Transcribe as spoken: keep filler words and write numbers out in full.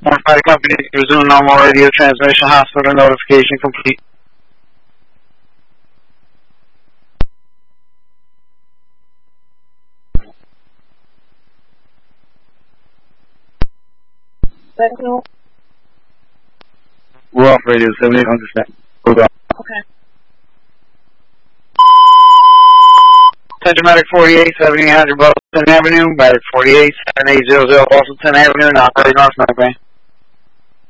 Notify the company to resume normal radio transmission. Hospital notification complete. We're off radio seventy-eight hundred. Hold on. Okay. Attention Medic forty-eight, seventy-eight hundred Boston Avenue, Medic forty-eight, seven eight zero zero Boston Avenue, and operating North North Bay.